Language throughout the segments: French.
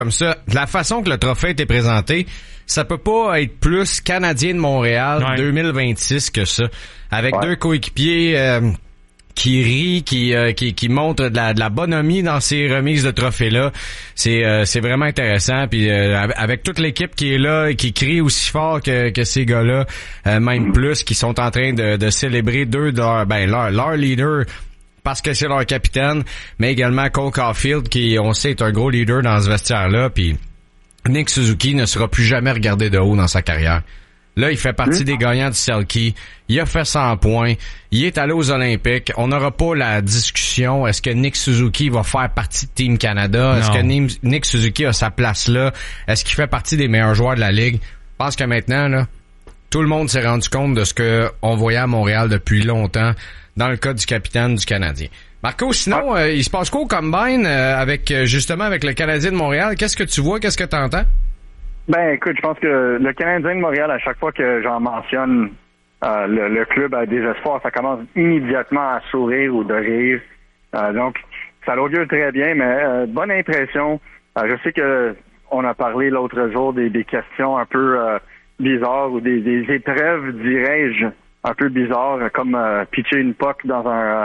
Comme ça, la façon que le trophée a été présenté, ça peut pas être plus Canadien de Montréal 2026 que ça. Avec deux coéquipiers qui rient, qui montrent de la bonhomie dans ces remises de trophées-là. C'est vraiment intéressant. Puis avec toute l'équipe qui est là et qui crie aussi fort que ces gars-là, même plus, qui sont en train de célébrer deux de leur leader parce que c'est leur capitaine, mais également Cole Caulfield, qui, on sait, est un gros leader dans ce vestiaire-là, puis Nick Suzuki ne sera plus jamais regardé de haut dans sa carrière. Là, il fait partie des gagnants du Selke. Il a fait 100 points. Il est allé aux Olympiques. On n'aura pas la discussion. Est-ce que Nick Suzuki va faire partie de Team Canada? Est-ce que Nick Suzuki a sa place là? Est-ce qu'il fait partie des meilleurs joueurs de la Ligue? Je pense que maintenant, là, tout le monde s'est rendu compte de ce que on voyait à Montréal depuis longtemps dans le cas du capitaine du Canadien. Marco, sinon, il se passe quoi au Combine avec le Canadien de Montréal? Qu'est-ce que tu vois? Qu'est-ce que tu entends? Ben, écoute, je pense que le Canadien de Montréal, à chaque fois que j'en mentionne le club a des espoirs, ça commence immédiatement à sourire ou de rire. Donc, ça l'augure très bien, mais bonne impression. Je sais que on a parlé l'autre jour des questions un peu bizarres ou des épreuves, dirais-je, un peu bizarres, comme pitcher une puck dans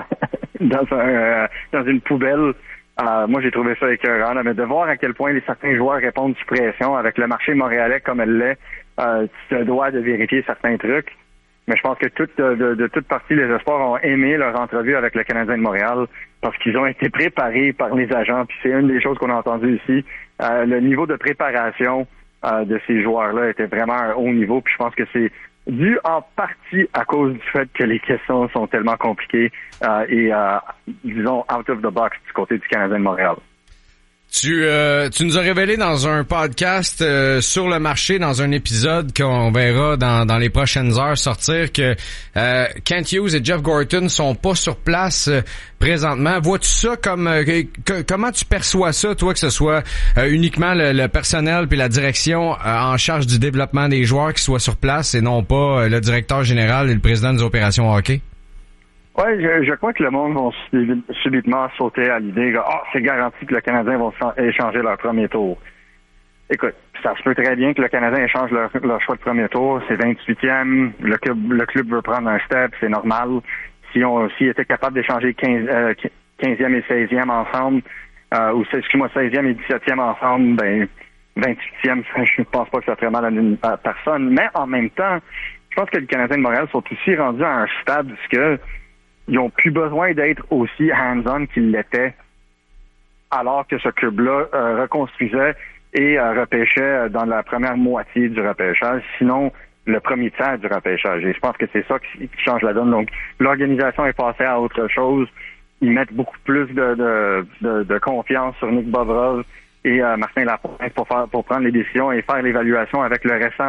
une poubelle. Moi, j'ai trouvé ça écœurant, mais de voir à quel point certains joueurs répondent sous pression avec le marché montréalais comme elle l'est, tu te dois de vérifier certains trucs. Mais je pense que de toute partie, les espoirs ont aimé leur entrevue avec le Canadien de Montréal parce qu'ils ont été préparés par les agents. Puis c'est une des choses qu'on a entendues ici. Le niveau de préparation de ces joueurs-là était vraiment à un haut niveau. Puis je pense que c'est dû en partie à cause du fait que les questions sont tellement compliquées et disons out of the box du côté du Canadien de Montréal. Tu nous as révélé dans un podcast sur le marché, dans un épisode qu'on verra dans les prochaines heures sortir, que Kent Hughes et Jeff Gorton sont pas sur place présentement. Vois-tu ça comme comment tu perçois ça, toi, que ce soit uniquement le personnel puis la direction en charge du développement des joueurs qui soient sur place et non pas le directeur général et le président des opérations hockey? Ouais, je crois que le monde va subitement sauter à l'idée que c'est garanti que le Canadien va échanger leur premier tour. Écoute, ça se peut très bien que le Canadien échange leur choix de premier tour. C'est 28e, le club veut prendre un step, c'est normal. S'ils étaient capables d'échanger 15e et 16e ensemble, ou 16e et 17e ensemble, ben 28e, je pense pas que ça ferait mal à personne. Mais en même temps, je pense que le Canadien de Montréal sont aussi rendus à un stade où ils ont plus besoin d'être aussi hands-on qu'ils l'étaient alors que ce club-là reconstruisait et repêchait dans la première moitié du repêchage, sinon le premier tiers du repêchage. Et je pense que c'est ça qui change la donne. Donc, l'organisation est passée à autre chose. Ils mettent beaucoup plus de confiance sur Nick Bovrov et Martin Lapointe pour prendre les décisions et faire l'évaluation avec le restant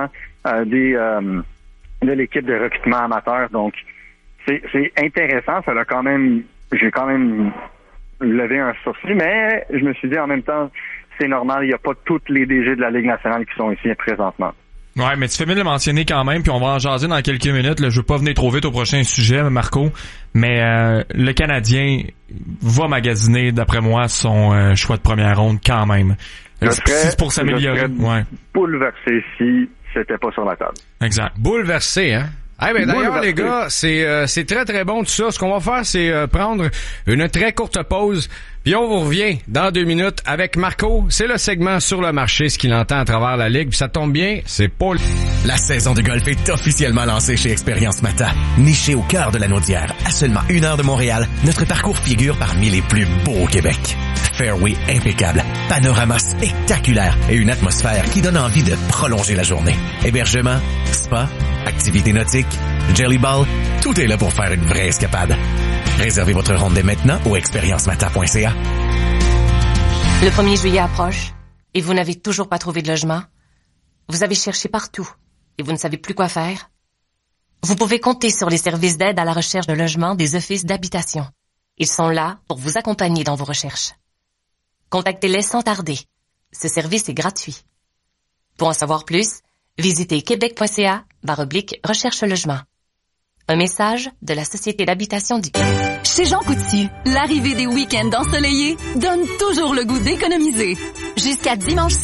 de l'équipe de recrutement amateur. Donc, c'est intéressant, j'ai quand même levé un sourcil, mais je me suis dit en même temps, c'est normal, il n'y a pas toutes les DG de la Ligue nationale qui sont ici présentement. Ouais, mais tu fais bien de le mentionner quand même, puis on va en jaser dans quelques minutes. Là, je veux pas venir trop vite au prochain sujet, Marco, mais le Canadien va magasiner, d'après moi, son choix de première ronde quand même. C'est pour s'améliorer. Ouais. Bouleversé si c'était pas sur la table. Exact. Bouleversé, hein? D'ailleurs, les gars, c'est très très bon tout ça. Ce qu'on va faire, c'est prendre une très courte pause, puis on vous revient dans 2 minutes avec Marco. C'est le segment sur le marché, ce qu'il entend à travers la Ligue. Puis ça tombe bien, c'est pas... La saison de golf est officiellement lancée chez Expérience Mata. Niché au cœur de la Naudière, à seulement 1 heure de Montréal, notre parcours figure parmi les plus beaux au Québec. Fairway impeccable, panorama spectaculaire et une atmosphère qui donne envie de prolonger la journée. Hébergement, spa, activités nautiques, Jelly Ball, tout est là pour faire une vraie escapade. Réservez votre ronde dès maintenant au expériencemata.ca. Le 1er juillet approche et vous n'avez toujours pas trouvé de logement? Vous avez cherché partout et vous ne savez plus quoi faire? Vous pouvez compter sur les services d'aide à la recherche de logement des offices d'habitation. Ils sont là pour vous accompagner dans vos recherches. Contactez-les sans tarder. Ce service est gratuit. Pour en savoir plus, visitez québec.ca/recherche-logement. Un message de la Société d'habitation du Québec. Chez Jean Coutu, l'arrivée des week-ends ensoleillés donne toujours le goût d'économiser. Jusqu'à dimanche